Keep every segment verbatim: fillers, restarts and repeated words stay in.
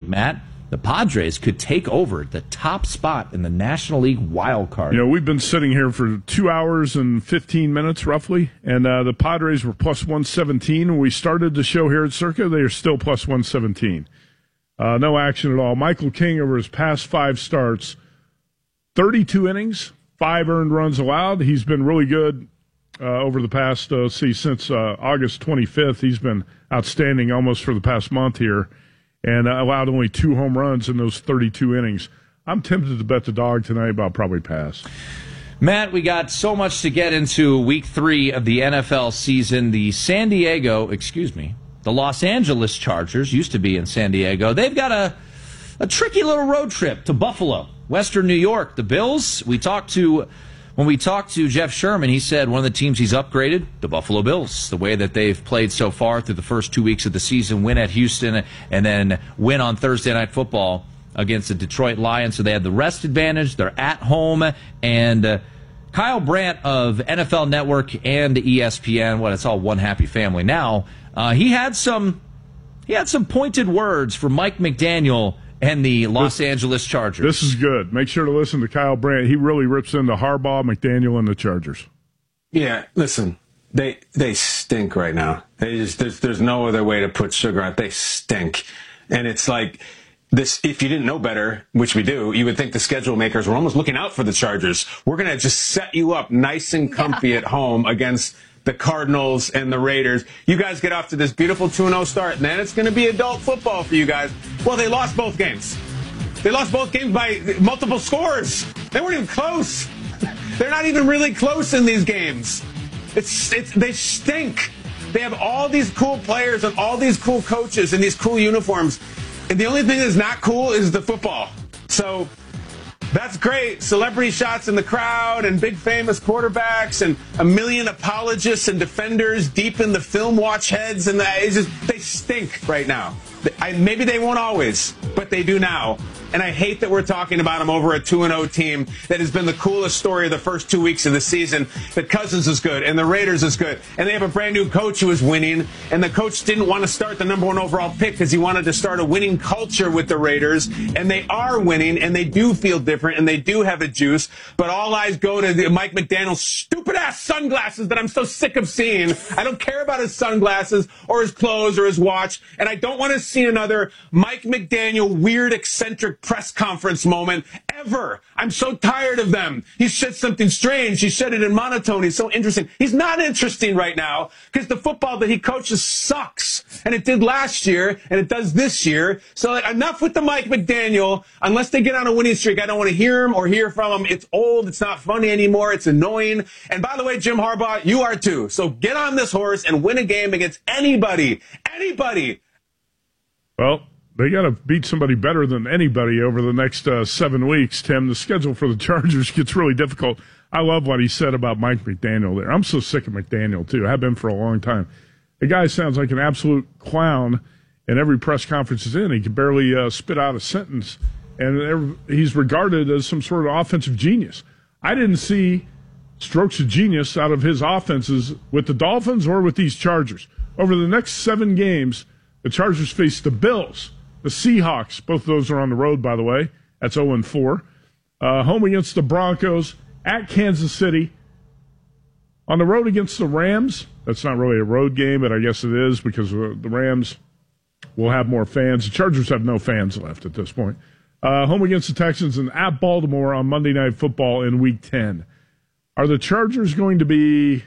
Matt, the Padres could take over the top spot in the National League wild card. You know, we've been sitting here for two hours and fifteen minutes, roughly, and uh, the Padres were plus one seventeen. When we started the show here at Circa, they are still plus one seventeen. Uh, no action at all. Michael King, over his past five starts, thirty-two innings, five earned runs allowed. He's been really good uh, over the past, uh, see, since uh, August twenty-fifth. He's been outstanding almost for the past month here. And uh, allowed only two home runs in those thirty-two innings. I'm tempted to bet the dog tonight, but I'll probably pass. Matt, we got so much to get into week three of the N F L season. The San Diego, excuse me, the Los Angeles Chargers used to be in San Diego. They've got a, a tricky little road trip to Buffalo, Western New York. The Bills, we talked to... When we talked to Jeff Sherman, he said one of the teams he's upgraded, the Buffalo Bills, the way that they've played so far through the first two weeks of the season, win at Houston, and then win on Thursday Night Football against the Detroit Lions. So they had the rest advantage. They're at home. And uh, Kyle Brandt of N F L Network and E S P N, well, it's all one happy family now. Uh, he had some he had some pointed words for Mike McDaniel and the Los this, Angeles Chargers. This is good. Make sure to listen to Kyle Brandt. He really rips into Harbaugh, McDaniel, and the Chargers. Yeah, listen, they they stink right now. They just there's there's no other way to put sugar on it. They stink, and it's like this. If you didn't know better, which we do, you would think the schedule makers were almost looking out for the Chargers. We're gonna just set you up nice and comfy at home against the Cardinals and the Raiders. You guys get off to this beautiful two and oh start, and then it's going to be adult football for you guys. Well, they lost both games. They lost both games by multiple scores. They weren't even close. They're not even really close in these games. It's, it's they stink. They have all these cool players and all these cool coaches and these cool uniforms. And the only thing that's not cool is the football. So that's great. Celebrity shots in the crowd and big famous quarterbacks and a million apologists and defenders deep in the film watch heads. And the, it's just, they stink right now. I, maybe they won't always, but they do now. And I hate that we're talking about them over a two and oh team that has been the coolest story of the first two weeks of the season. That Cousins is good and the Raiders is good. And they have a brand new coach who is winning. And the coach didn't want to start the number one overall pick because he wanted to start a winning culture with the Raiders. And they are winning and they do feel different and they do have a juice. But all eyes go to Mike McDaniel's stupid ass sunglasses that I'm so sick of seeing. I don't care about his sunglasses or his clothes or his watch. And I don't want to see another Mike McDaniel weird eccentric press conference moment ever. I'm so tired of them. He said something strange. He said it in monotone. He's so interesting. He's not interesting right now because the football that he coaches sucks. And it did last year and it does this year. So like, enough with the Mike McDaniel. Unless they get on a winning streak, I don't want to hear him or hear from him. It's old. It's not funny anymore. It's annoying. And by the way, Jim Harbaugh, you are too. So get on this horse and win a game against anybody. Anybody. Well, they got to beat somebody better than anybody over the next uh, seven weeks, Tim. The schedule for the Chargers gets really difficult. I love what he said about Mike McDaniel there. I'm so sick of McDaniel, too. I have been for a long time. The guy sounds like an absolute clown in every press conference he's in. He can barely uh, spit out a sentence, and he's regarded as some sort of offensive genius. I didn't see strokes of genius out of his offenses with the Dolphins or with these Chargers. Over the next seven games, the Chargers face the Bills, the Seahawks. Both of those are on the road, by the way. That's oh and four. Uh, home against the Broncos, at Kansas City. On the road against the Rams. That's not really a road game, but I guess it is because the Rams will have more fans. The Chargers have no fans left at this point. Uh, home against the Texans and at Baltimore on Monday Night Football in Week ten. Are the Chargers going to be,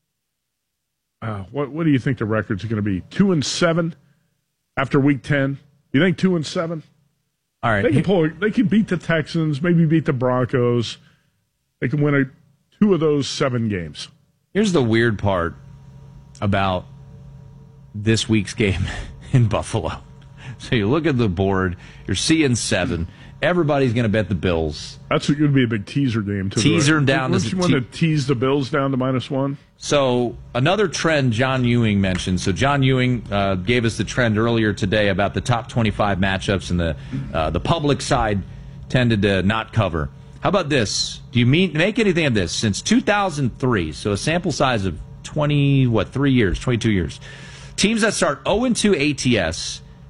uh, what, what do you think the record's going to be? Two and seven after Week ten? You think two and seven? All right. They can pull. They can beat the Texans, maybe beat the Broncos. They can win a, two of those seven games. Here's the weird part about this week's game in Buffalo. So you look at the board, you're seeing seven. Everybody's going to bet the Bills. That's going to be a big teaser game, too. Teaser right? down. Don't you want te- to tease the Bills down to minus one? So another trend John Ewing mentioned. So John Ewing uh, gave us the trend earlier today about the top twenty-five matchups, and the uh, the public side tended to not cover. How about this? Do you mean make anything of this? Since two thousand three, so a sample size of twenty, what, three years, twenty-two years, teams that start oh and two A T S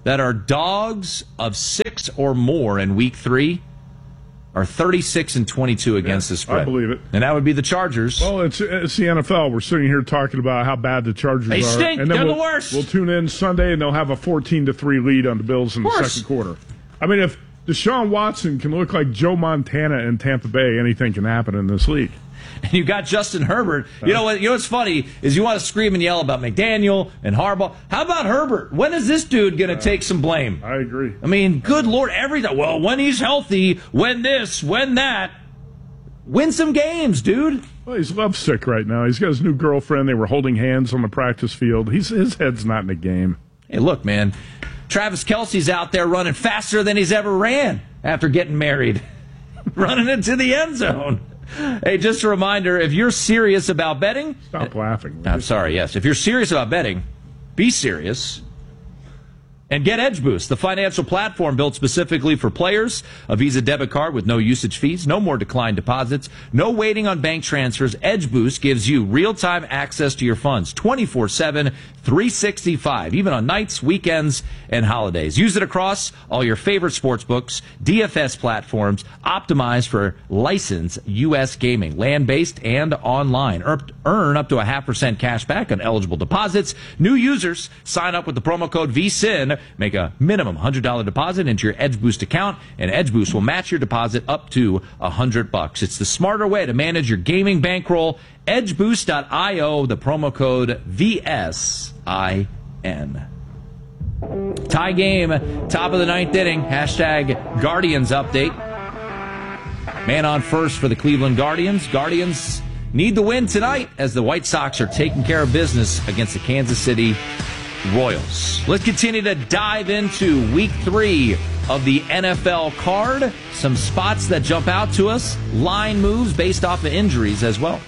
that are dogs of six or more in week three are thirty-six and twenty-two against yeah, the spread. I believe it. And that would be the Chargers. Well, it's it's the N F L. We're sitting here talking about how bad the Chargers they are. stink. And then They're we'll, the worst. We'll tune in Sunday, and they'll have a fourteen to three lead on the Bills in the second quarter. I mean, if Deshaun Watson can look like Joe Montana in Tampa Bay, anything can happen in this league. And you got Justin Herbert. You know what? You know what's funny is you want to scream and yell about McDaniel and Harbaugh. How about Herbert? When is this dude going to uh, take some blame? I agree. I mean, good Lord, every day. Well, when he's healthy, when this, when that. Win some games, dude. Well, he's lovesick right now. He's got his new girlfriend. They were holding hands on the practice field. He's his head's not in the game. Hey, look, man. Travis Kelce's out there running faster than he's ever ran after getting married, running into the end zone. Hey, just a reminder, if you're serious about betting... Stop laughing. I'm sorry, yes. If you're serious about betting, be serious. And get Edge Boost, the financial platform built specifically for players. A Visa debit card with no usage fees, no more declined deposits, no waiting on bank transfers. Edge Boost gives you real-time access to your funds twenty-four seven, three sixty-five, even on nights, weekends, and holidays. Use it across all your favorite sports books, D F S platforms, optimized for licensed U S gaming, land-based and online. Earn up to a half percent cash back on eligible deposits. New users sign up with the promo code V S I N. Make a minimum one hundred dollars deposit into your Edge Boost account, and Edge Boost will match your deposit up to one hundred bucks. It's the smarter way to manage your gaming bankroll. edge boost dot io, the promo code V S I N. Tie game, top of the ninth inning. Hashtag Guardians update. Man on first for the Cleveland Guardians. Guardians need the win tonight as the White Sox are taking care of business against the Kansas City Royals. Let's continue to dive into week three of the N F L card. Some spots that jump out to us. Line moves based off of injuries as well.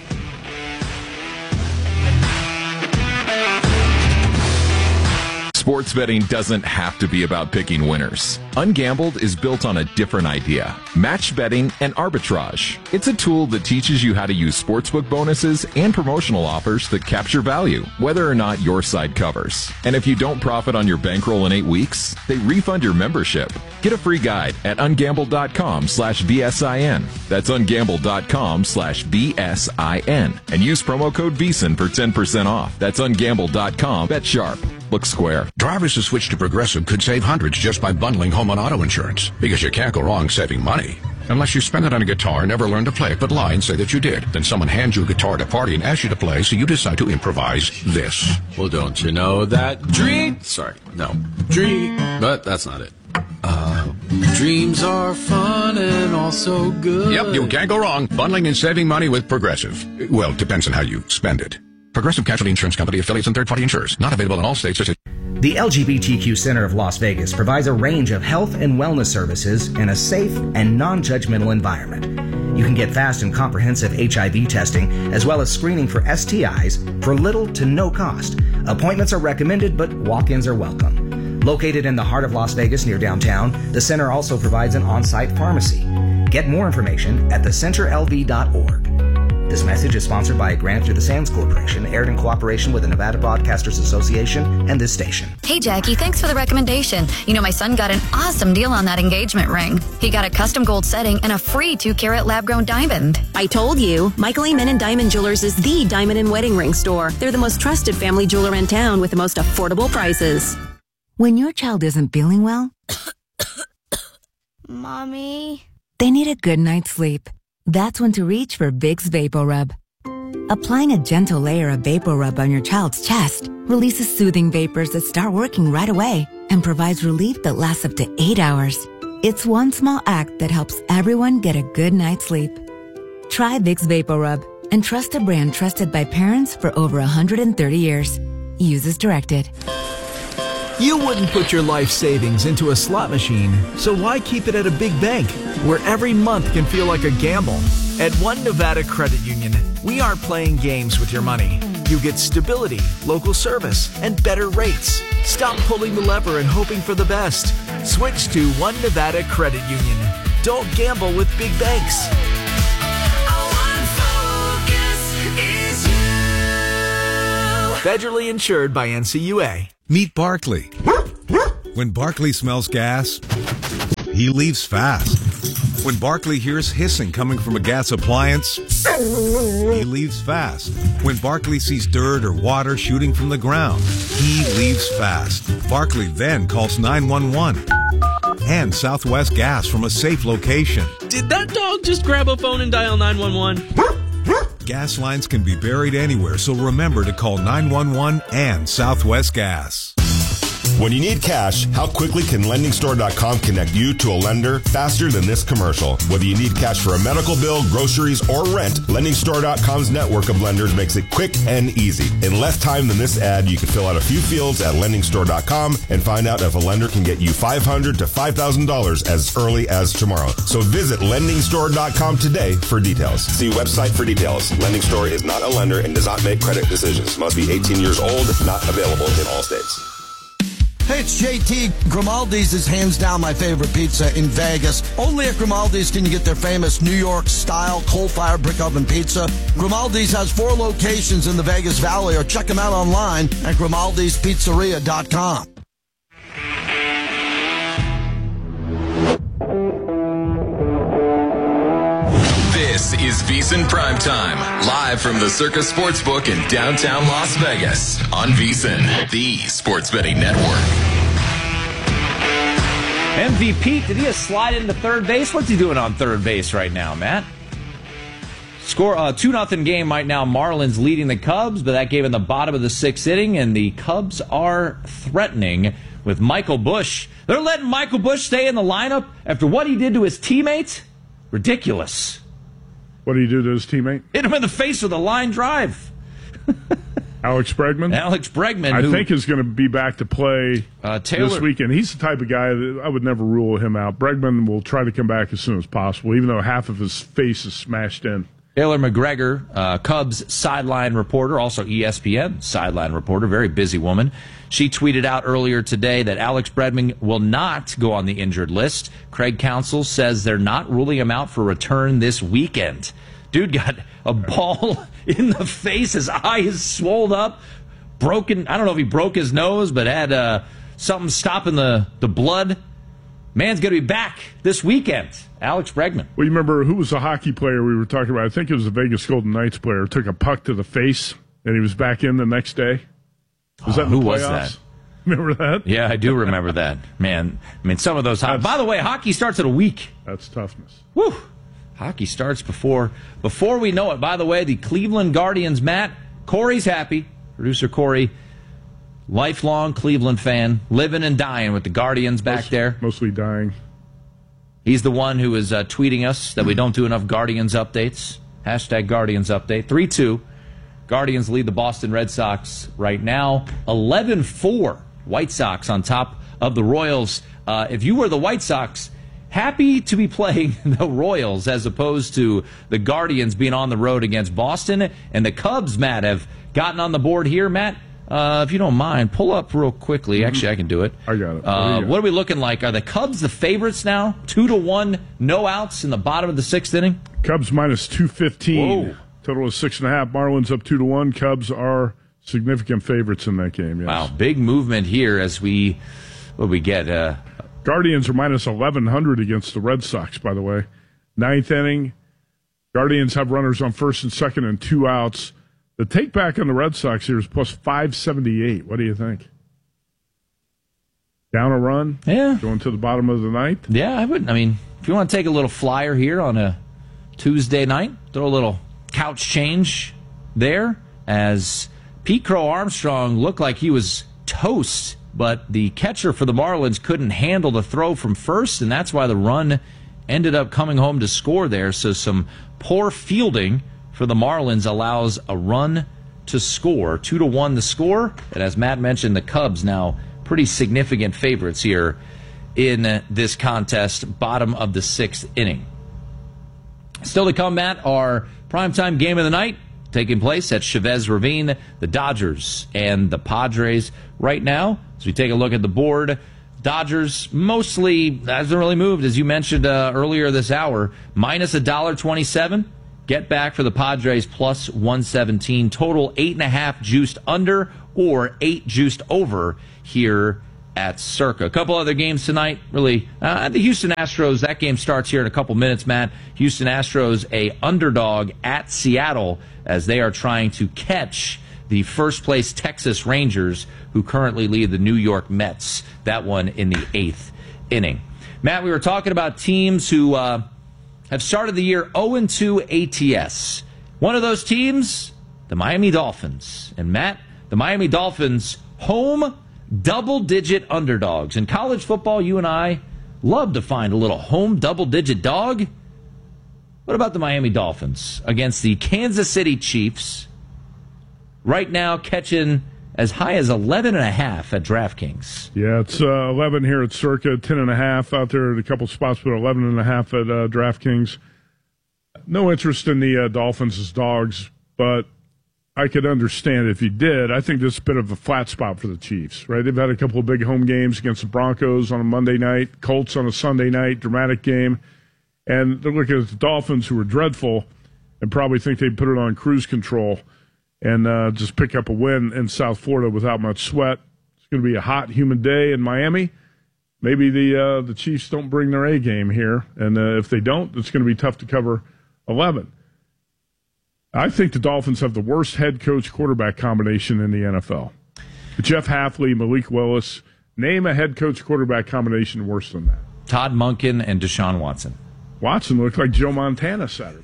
Sports betting doesn't have to be about picking winners. Ungambled is built on a different idea: match betting and arbitrage. It's a tool that teaches you how to use sportsbook bonuses and promotional offers that capture value, whether or not your side covers. And if you don't profit on your bankroll in eight weeks, they refund your membership. Get a free guide at ungambled.com slash BSIN. That's ungambled.com slash BSIN. And use promo code V S I N for ten percent off. That's ungambled dot com. Bet sharp. Look square. Drivers who switch to Progressive could save hundreds just by bundling home and auto insurance, because you can't go wrong saving money. Unless you spend it on a guitar and never learn to play it, but lie and say that you did. Then someone hands you a guitar at a party and asks you to play, so you decide to improvise this. Well, don't you know that dream... Sorry, no. Dream... But that's not it. Uh, dreams are fun and also good. Yep, you can't go wrong. Bundling and saving money with Progressive. Well, it depends on how you spend it. Progressive Casualty Insurance Company, affiliates, and third-party insurers. Not available in all states. The L G B T Q Center of Las Vegas provides a range of health and wellness services in a safe and non-judgmental environment. You can get fast and comprehensive H I V testing, as well as screening for S T Is for little to no cost. Appointments are recommended, but walk-ins are welcome. Located in the heart of Las Vegas near downtown, the center also provides an on-site pharmacy. Get more information at the center L V dot org. This message is sponsored by a grant through the Sands Corporation, aired in cooperation with the Nevada Broadcasters Association and this station. Hey, Jackie, thanks for the recommendation. You know, my son got an awesome deal on that engagement ring. He got a custom gold setting and a free two-carat lab-grown diamond. I told you, Michael Amen Diamond Jewelers is the diamond and wedding ring store. They're the most trusted family jeweler in town with the most affordable prices. When your child isn't feeling well, Mommy, they need a good night's sleep. That's when to reach for Vicks VapoRub. Applying a gentle layer of VapoRub on your child's chest releases soothing vapors that start working right away and provides relief that lasts up to eight hours. It's one small act that helps everyone get a good night's sleep. Try Vicks VapoRub and trust a brand trusted by parents for over one hundred thirty years. Use as directed. You wouldn't put your life savings into a slot machine, so why keep it at a big bank, where every month can feel like a gamble? At One Nevada Credit Union, we aren't playing games with your money. You get stability, local service, and better rates. Stop pulling the lever and hoping for the best. Switch to One Nevada Credit Union. Don't gamble with big banks. Federally insured by N C U A. Meet Barkley, When Barkley smells gas, he leaves fast. When Barkley hears hissing coming from a gas appliance, he leaves fast. When Barkley sees dirt or water shooting from the ground, he leaves fast. Barkley then calls nine one one and Southwest Gas from a safe location. Did that dog just grab a phone and dial nine one one? Gas lines can be buried anywhere, so remember to call nine one one and Southwest Gas. When you need cash, how quickly can lending store dot com connect you to a lender faster than this commercial? Whether you need cash for a medical bill, groceries, or rent, lending store dot com's network of lenders makes it quick and easy. In less time than this ad, you can fill out a few fields at lending store dot com and find out if a lender can get you five hundred dollars to five thousand dollars as early as tomorrow. So visit lending store dot com today for details. See website for details. Lending Store is not a lender and does not make credit decisions. Must be eighteen years old, not available in all states. Hey, it's J T. Grimaldi's is hands down my favorite pizza in Vegas. Only at Grimaldi's can you get their famous New York-style coal-fired brick oven pizza. Grimaldi's has four locations in the Vegas Valley, or check them out online at grimaldi's pizzeria dot com. This is VSiN Primetime, live from the Circus Sportsbook in downtown Las Vegas on VSiN, the sports betting network. M V P, did he just slide into third base? What's he doing on third base right now, Matt? Score a two nothing game right now. Marlins leading the Cubs, but that game in the bottom of the sixth inning, and the Cubs are threatening with Michael Busch. They're letting Michael Busch stay in the lineup after what he did to his teammate? Ridiculous. What did he do to his teammate? Hit him in the face with a line drive. Alex Bregman? Alex Bregman. I who, think is going to be back to play uh, Taylor, this weekend. He's the type of guy that I would never rule him out. Bregman will try to come back as soon as possible, even though half of his face is smashed in. Taylor McGregor, uh, Cubs sideline reporter, also E S P N sideline reporter, very busy woman. She tweeted out earlier today that Alex Bregman will not go on the injured list. Craig Counsell says they're not ruling him out for return this weekend. Dude got a ball in the face, his eyes swelled up, broken. I don't know if he broke his nose, but had uh, something stopping the, the blood. Man's going to be back this weekend. Alex Bregman. Well, you remember who was the hockey player we were talking about? I think it was the Vegas Golden Knights player. Took a puck to the face, and he was back in the next day. Was oh, that in the who playoffs? was that? Remember that? Yeah, I do remember that. Man, I mean, some of those. Ho- By the way, hockey starts in a week. That's toughness. Woo! Hockey starts before before we know it. By the way, the Cleveland Guardians, Matt, Corey's happy. Producer Corey, lifelong Cleveland fan, living and dying with the Guardians back Most, there. Mostly dying. He's the one who is uh, tweeting us that we don't do enough Guardians updates. Hashtag Guardians update. three two. Guardians lead the Boston Red Sox right now. eleven four. White Sox on top of the Royals. Uh, if you were the White Sox, happy to be playing the Royals as opposed to the Guardians being on the road against Boston. And the Cubs, Matt, have gotten on the board here. Matt, uh, if you don't mind, pull up real quickly. Mm-hmm. Actually, I can do it. I got it. Uh, what, what are we looking like? Are the Cubs the favorites now? Two to one, no outs in the bottom of the sixth inning? Cubs minus two fifteen. Whoa. Total is six and a half. Marlins up two to one. Cubs are significant favorites in that game. Yes. Wow, big movement here as we what we get. Uh, Guardians are minus eleven hundred against the Red Sox. By the way, ninth inning. Guardians have runners on first and second and two outs. The take back on the Red Sox here is plus five seventy eight. What do you think? Down a run? Yeah. Going to the bottom of the ninth? Yeah, I would. I mean, if you want to take a little flyer here on a Tuesday night, throw a little couch change there as Pete Crow Armstrong looked like he was toast, but the catcher for the Marlins couldn't handle the throw from first, and that's why the run ended up coming home to score there. So some poor fielding for the Marlins allows a run to score. Two to one the score, and as Matt mentioned, the Cubs now pretty significant favorites here in this contest, bottom of the sixth inning. Still to come, Matt, our primetime game of the night taking place at Chavez Ravine, the Dodgers and the Padres right now. As we take a look at the board, Dodgers mostly hasn't really moved, as you mentioned uh, earlier this hour, minus one dollar twenty-seven. Get back for the Padres plus one seventeen. Total eight and a half juiced under or eight juiced over here at Circa. A couple other games tonight, really. Uh, the Houston Astros, that game starts here in a couple minutes, Matt. Houston Astros, a underdog at Seattle as they are trying to catch the first-place Texas Rangers, who currently lead the New York Mets. That one in the eighth inning. Matt, we were talking about teams who uh, have started the year oh and two A T S. One of those teams, the Miami Dolphins. And Matt, the Miami Dolphins, home double-digit underdogs. In college football, you and I love to find a little home double-digit dog. What about the Miami Dolphins against the Kansas City Chiefs? Right now, catching as high as eleven and a half at DraftKings. Yeah, it's uh, eleven here at Circa, ten and a half out there at a couple spots, but eleven and a half at uh, DraftKings. No interest in the uh, Dolphins as dogs, but I could understand if you did. I think this is a bit of a flat spot for the Chiefs, right? They've had a couple of big home games against the Broncos on a Monday night, Colts on a Sunday night, dramatic game. And they're looking at the Dolphins, who are dreadful, and probably think they put it on cruise control and uh, just pick up a win in South Florida without much sweat. It's going to be a hot, humid day in Miami. Maybe the uh, the Chiefs don't bring their A game here, and uh, if they don't, it's going to be tough to cover eleven. I think the Dolphins have the worst head coach quarterback combination in the N F L. Jeff Hafley, Malik Willis. Name a head coach quarterback combination worse than that. Todd Monken and Deshaun Watson. Watson looked like Joe Montana Saturday.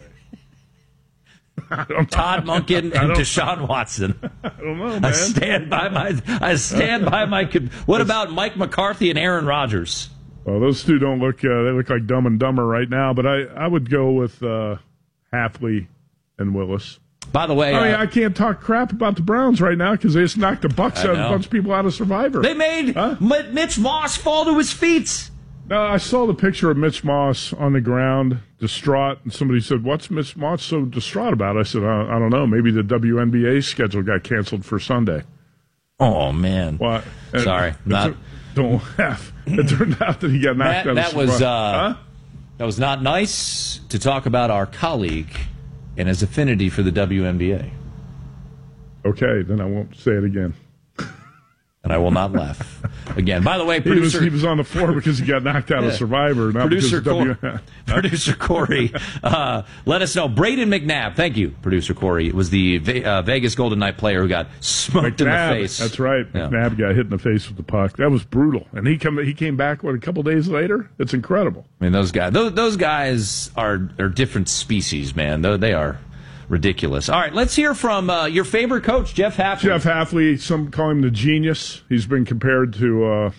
Todd Monken and Deshaun Watson. I don't know, man. I stand by my. I stand by my. What about Mike McCarthy and Aaron Rodgers? Well, those two don't look. Uh, they look like Dumb and Dumber right now. But I, I would go with uh, Hafley and Willis. By the way, I mean, uh, I can't talk crap about the Browns right now because they just knocked the Bucs I out of know. a bunch of people out of Survivor. They made Huh? M- Mitch Moss fall to his feet. No, I saw the picture of Mitch Moss on the ground, distraught, and somebody said, "What's Mitch Moss so distraught about?" I said, "I, I don't know. Maybe the W N B A schedule got canceled for Sunday." Oh man! What? Sorry, it, not. It, don't laugh. It turned out that he got knocked That, out. that of was Survivor. uh, huh? that was not nice to talk about our colleague and his affinity for the W N B A. Okay, then I won't say it again. And I will not laugh again. By the way, He producer was, he was on the floor because he got knocked out Yeah. of Survivor, not Producer because of Cor- W. Producer Corey, uh, let us know. Braden McNabb, thank you, Producer Corey. It was the Ve- uh, Vegas Golden Knight player who got smoked in the McNabb, face. That's right. Yeah. McNabb got hit in the face with the puck. That was brutal. And he come he came back what a couple days later. It's incredible. I mean, those guys, those, those guys are are different species, man. They they are ridiculous. All right, let's hear from uh, your favorite coach, Jeff Hafley. Jeff Hafley, some call him the genius. He's been compared to uh,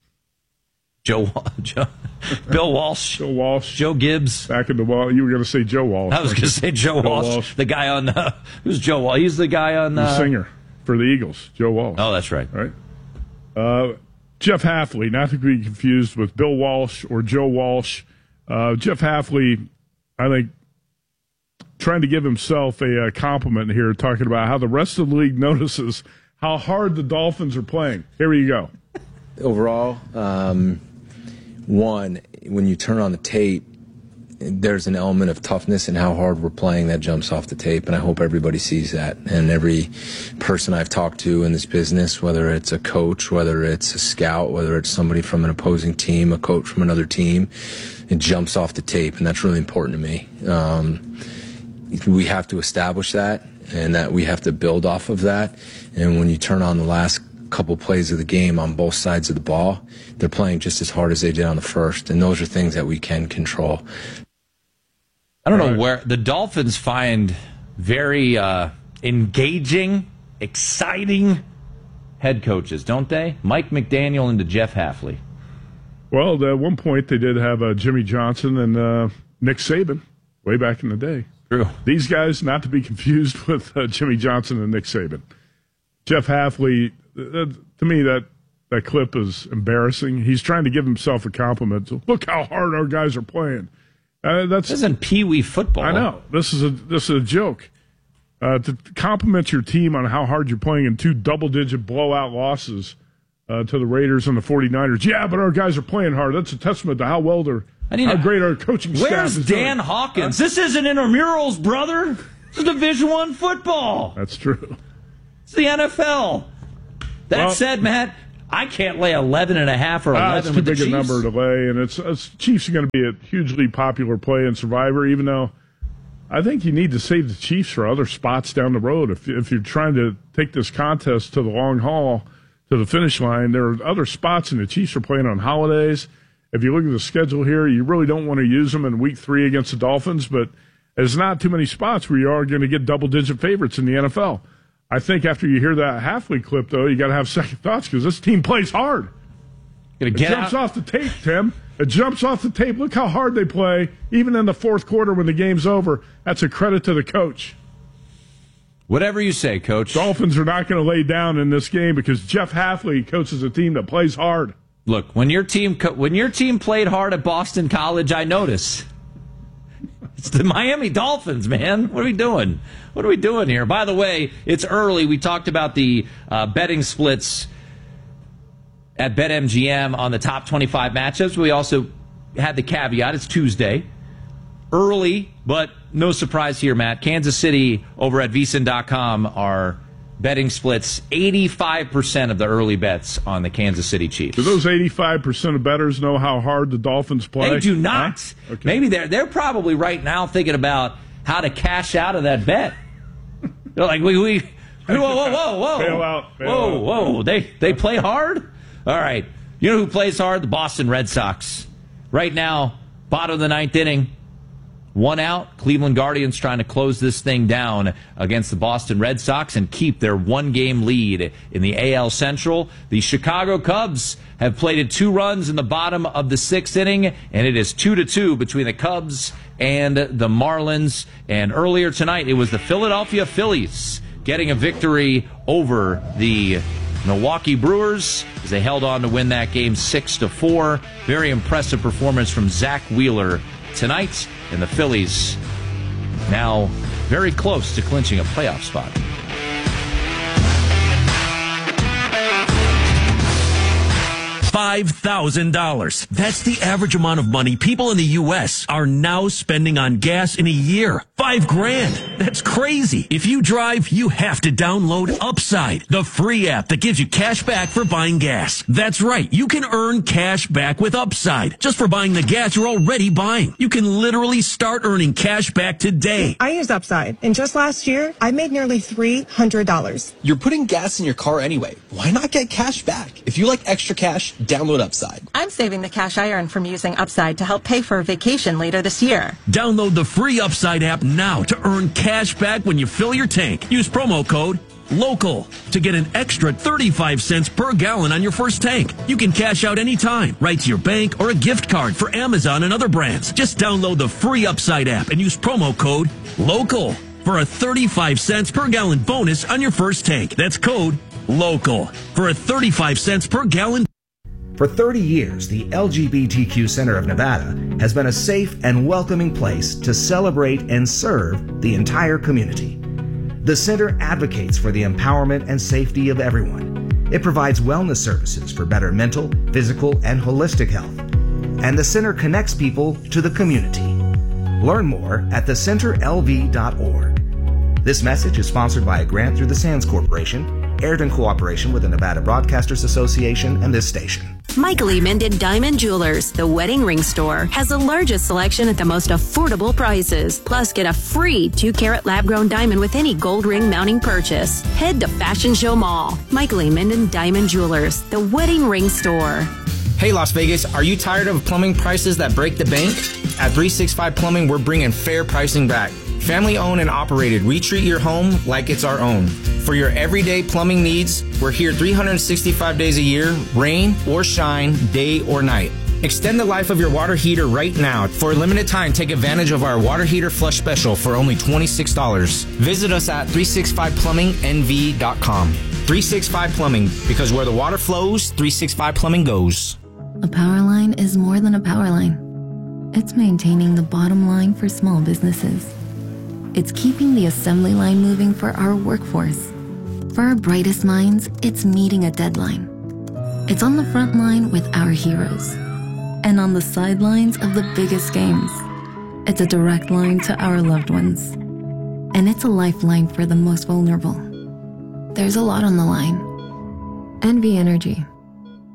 Joe, Joe Bill Walsh, Bill Walsh, Joe Gibbs. Back in the wall, you were going to say Joe Walsh. I was going to say Joe Bill Walsh, Walsh. the guy on uh, who's Joe Walsh? He's the guy on the uh, singer for the Eagles, Joe Walsh. Oh, that's right. Right. Uh, Jeff Hafley, not to be confused with Bill Walsh or Joe Walsh. Uh, Jeff Hafley, I think, trying to give himself a, uh compliment here, talking about how the rest of the league notices how hard the Dolphins are playing. Here you go. Overall, um, one, when you turn on the tape, there's an element of toughness in how hard we're playing that jumps off the tape, and I hope everybody sees that. And every person I've talked to in this business, whether it's a coach, whether it's a scout, whether it's somebody from an opposing team, a coach from another team, it jumps off the tape, and that's really important to me. Um, we have to establish that, and that we have to build off of that. And when you turn on the last couple plays of the game on both sides of the ball, they're playing just as hard as they did on the first, and those are things that we can control. I don't know where the Dolphins find very uh, engaging, exciting head coaches, don't they? Mike McDaniel into Jeff Hafley. Well, at one point they did have uh, Jimmy Johnson and uh, Nick Saban way back in the day. True. These guys, not to be confused with uh, Jimmy Johnson and Nick Saban. Jeff Hafley, uh, to me, that, that clip is embarrassing. He's trying to give himself a compliment. So, look how hard our guys are playing. Uh, that's this isn't Pee-wee football. I know. This is a this is a joke. Uh, to compliment your team on how hard you're playing in two double-digit blowout losses uh, to the Raiders and the 49ers. Yeah, but our guys are playing hard. That's a testament to how well they're, I need how a- great our coaching staff Where's is Dan doing. Hawkins? This isn't intramurals, brother. This is Division One football. That's true. It's the N F L. That Well- said, Matt, I can't lay eleven and a half or eleven ah, it's too with the big a Chiefs. number to lay, and it's, it's Chiefs are going to be a hugely popular play in Survivor, even though I think you need to save the Chiefs for other spots down the road. If, if you're trying to take this contest to the long haul, to the finish line, there are other spots, and the Chiefs are playing on holidays. If you look at the schedule here, you really don't want to use them in week three against the Dolphins, but there's not too many spots where you are going to get double-digit favorites in the N F L. I think after you hear that Halfley clip, though, you got to have second thoughts because this team plays hard. It get jumps out. off the tape, Tim. It jumps off the tape. Look how hard they play, even in the fourth quarter when the game's over. That's a credit to the coach. Whatever you say, Coach. Dolphins are not going to lay down in this game because Jeff Halfley coaches a team that plays hard. Look, when your team co- when your team played hard at Boston College, I notice. It's the Miami Dolphins, man. What are we doing? What are we doing here? By the way, it's early. We talked about the uh, betting splits at BetMGM on the top twenty-five matchups. We also had the caveat. It's Tuesday. Early, but no surprise here, Matt. Kansas City over at V S I N dot com are betting splits eighty-five percent of the early bets on the Kansas City Chiefs. Do those eighty-five percent of bettors know how hard the Dolphins play? They do not. Huh? Okay. Maybe they're they're probably right now thinking about how to cash out of that bet. They're like, we, we whoa, whoa, whoa, whoa. Bail out, bail whoa, out. whoa. They, they play hard? All right. You know who plays hard? The Boston Red Sox. Right now, bottom of the ninth inning. One out. Cleveland Guardians trying to close this thing down against the Boston Red Sox and keep their one-game lead in the A L Central. The Chicago Cubs have plated two runs in the bottom of the sixth inning, and it is two to two between the Cubs and the Marlins. And earlier tonight, it was the Philadelphia Phillies getting a victory over the Milwaukee Brewers as they held on to win that game six to four. Very impressive performance from Zach Wheeler tonight. And the Phillies now very close to clinching a playoff spot. five thousand dollars. That's the average amount of money people in the U S are now spending on gas in a year. Five grand. That's crazy. If you drive, you have to download Upside, the free app that gives you cash back for buying gas. That's right. You can earn cash back with Upside just for buying the gas you're already buying. You can literally start earning cash back today. I use Upside, and just last year, I made nearly three hundred dollars. You're putting gas in your car anyway. Why not get cash back? If you like extra cash, download Upside. I'm saving the cash I earn from using Upside to help pay for a vacation later this year. Download the free Upside app now to earn cash back when you fill your tank. Use promo code LOCAL to get an extra thirty-five cents per gallon on your first tank. You can cash out anytime, right to your bank or a gift card for Amazon and other brands. Just download the free Upside app and use promo code LOCAL for a thirty-five cents per gallon bonus on your first tank. That's code LOCAL for a thirty-five cents per gallon. For thirty years, the L G B T Q Center of Nevada has been a safe and welcoming place to celebrate and serve the entire community. The center advocates for the empowerment and safety of everyone. It provides wellness services for better mental, physical, and holistic health. And the center connects people to the community. Learn more at the center L V dot org. This message is sponsored by a grant through the Sands Corporation, aired in cooperation with the Nevada Broadcasters Association and this station. Michael E. Minden Diamond Jewelers, the wedding ring store, has the largest selection at the most affordable prices. Plus, get a free two carat lab-grown diamond with any gold ring mounting purchase. Head to Fashion Show Mall. Michael E. Minden Diamond Jewelers, the wedding ring store. Hey, Las Vegas, are you tired of plumbing prices that break the bank? At three sixty-five Plumbing, we're bringing fair pricing back. Family owned and operated, we treat your home like it's our own. For your everyday plumbing needs, we're here three hundred sixty-five days a year, rain or shine, day or night. Extend the life of your water heater right now. For a limited time, take advantage of our water heater flush special for only twenty-six dollars. Visit us at three sixty-five plumbing N V dot com. three sixty-five Plumbing, because where the water flows, three sixty-five Plumbing goes. A power line is more than a power line. It's maintaining the bottom line for small businesses. It's keeping the assembly line moving for our workforce. For our brightest minds, it's meeting a deadline. It's on the front line with our heroes. And on the sidelines of the biggest games. It's a direct line to our loved ones. And it's a lifeline for the most vulnerable. There's a lot on the line. N V Energy.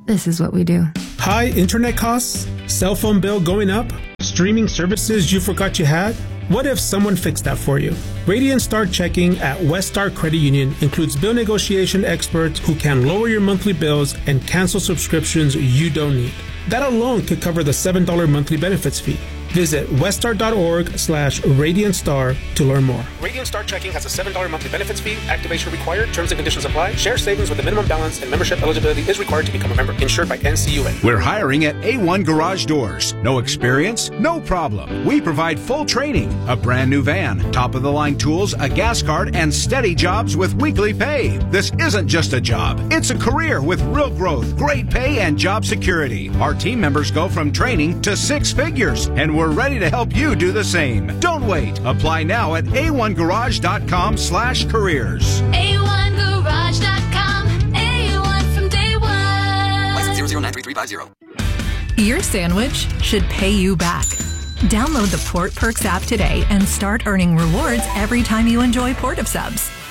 This is what we do. High internet costs? Cell phone bill going up? Streaming services you forgot you had? What if someone fixed that for you? Radiant Star Checking at West Star Credit Union includes bill negotiation experts who can lower your monthly bills and cancel subscriptions you don't need. That alone could cover the seven dollars monthly benefits fee. Visit weststar.org slash Radiant Star to learn more. Radiant Star Checking has a seven dollars monthly benefits fee. Activation required. Terms and conditions apply. Share savings with a minimum balance and membership eligibility is required to become a member. Insured by N C U A. We're hiring at A one Garage Doors. No experience? No problem. We provide full training, a brand new van, top-of-the-line tools, a gas card, and steady jobs with weekly pay. This isn't just a job. It's a career with real growth, great pay, and job security. Our team members go from training to six figures, and we're ready to help you do the same. Don't wait. Apply now at a one garage dot com slash careers. a one garage dot com. A one from day one. License zero zero nine three three five zero. Your sandwich should pay you back. Download the Port Perks app today and start earning rewards every time you enjoy Port of Subs.